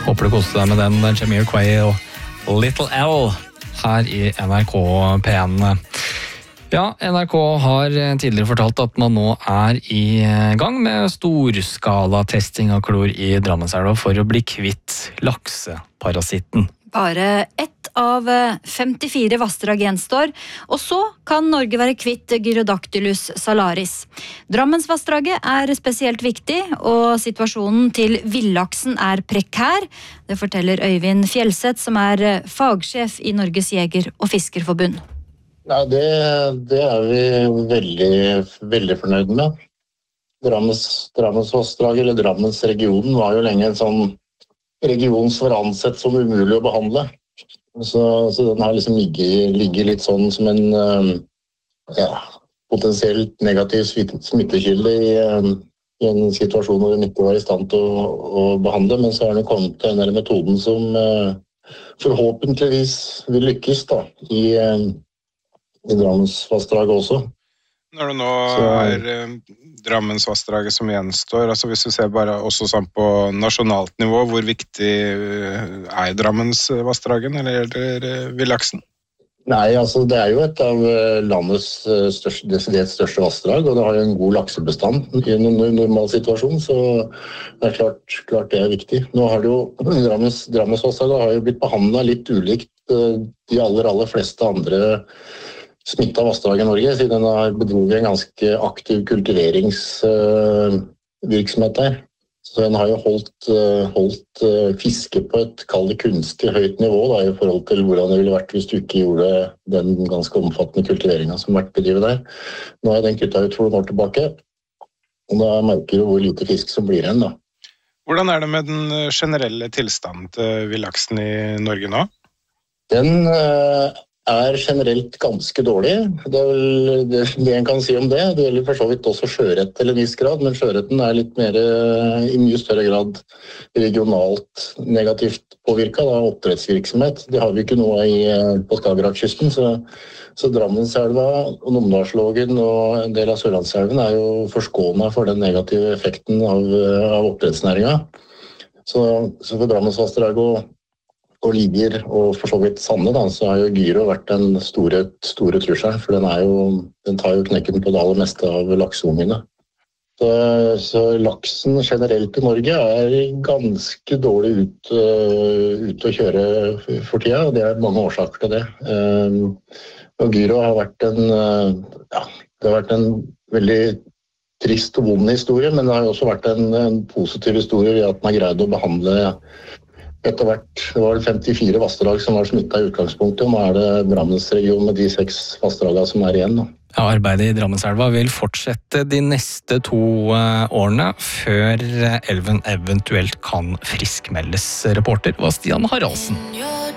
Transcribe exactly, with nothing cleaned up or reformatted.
Håper du koste deg med den, Jamiroquai og Little L her i N R K P en. Ja, N R K har tidligere fortalt at man nå er i gang med storskala testing av klor i Drammenselva for å bli kvitt lakseparasitten. Bare ett av femtifire vassdrag gjenstår, og så kan Norge være kvitt Gyrodactylus salaris. Drammensvassdraget er spesielt viktig, og situasjonen til villaksen er prekær. Det forteller Øyvind Fjellseth, som er fagsjef i Norges Jeger- og Fiskerforbund. Nei, det, det er vi veldig, veldig fornøyd med. Drammens, Drammensvassdraget, eller Drammensregionen, var jo lenge en sånn region som var ansett som umulig å behandle. Så, så den har liksom ligget, ligget litt sånn som en ja, potensielt negativ smittekilde i, i en situasjon hvor den ikke var i stand til å, å behandle, men så har den kommet til den metoden som forhåpentligvis vil lykkes da, i, i Drammensvassdraget også. Når det nå er Drammensvassdraget som gjenstår, altså hvis du ser bare også sånn på nasjonalt nivå, hvor viktig er Drammensvassdragen eller, eller villaksen? Nei, altså det er jo et av landets største, desidert største vassdrag, og det har jo en god laksebestand i en normal situasjon, så det er klart, klart det er viktig. Nå har det jo, Drammens, Drammensvassdraget har jo blitt behandlet litt ulikt de aller, aller fleste andre smittet vassdrag i Norge, siden den har bedrevet en ganske aktiv kultiveringsvirksomhet der. Så den har jo holdt, holdt fiske på et kaldt kunstig høyt nivå da, i forhold til hvordan det ville vært hvis du ikke gjorde den ganske omfattende kultiveringen som har vært bedrevet der. Nå er den kuttet ut for noen år tilbake, og da merker du hvor lite fisk som blir igjen da. Hvordan er det med den generelle tilstanden til villaksen i Norge nå? Den er generelt ganske dårlig. Det er vel det, det en kan si om det. Det gjelder for så vidt også sjørett til en viss grad, men sjøretten er litt mer, i mye større grad regionalt negativt påvirket av oppdrettsvirksomhet. Det har vi ikke noe i, på Skagerrakkysten, så, så Drammenselva og Numedalslågen og en del av Sørlandselven er jo forskånet for den negative effekten av, av oppdrettsnæringen. Så, så for Drammensvassdraget og og Liger og for så vidt Sande, da, så har jo gyro vært den store, store trusselen, for den, er jo, den tar jo knekken på det aller meste av lakseungene. Så, så laksen generelt i Norge er ganske dårlig ut, uh, ut å kjøre for tida, og det er mange årsaker til det. Uh, og gyro har vært en, uh, ja, det har vært en veldig trist og vond historie, men det har også vært en, en positiv historie i at man har greid å behandle etter hvert. Det var femtifire vassdrag som var smittet i utgangspunktet, og nå er det Drammensregionen med de seks vassdragene som er igjen. Da. Ja, arbeidet i Drammenselva vil fortsette de neste to årene, før elven eventuelt kan friskmeldes. Reporter var Stian Haraldsen.